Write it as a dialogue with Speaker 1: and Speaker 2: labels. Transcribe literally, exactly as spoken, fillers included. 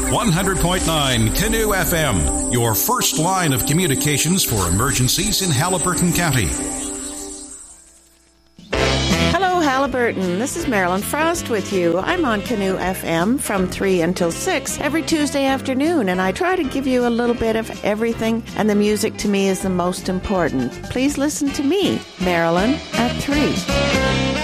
Speaker 1: one hundred point nine Canoe F M, your first line of communications for emergencies in Haliburton County.
Speaker 2: Hello, Haliburton. This is Marilyn Frost with you. I'm on Canoe F M from three until six every Tuesday afternoon, and I try to give you a little bit of everything, and the music to me is the most important. Please listen to me, Marilyn, at three.